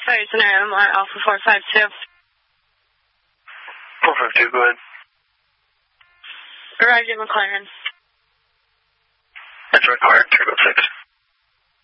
Sorry, scenario, Alpha 452. 452, go ahead. Arrived in McLaren. That's required, 306.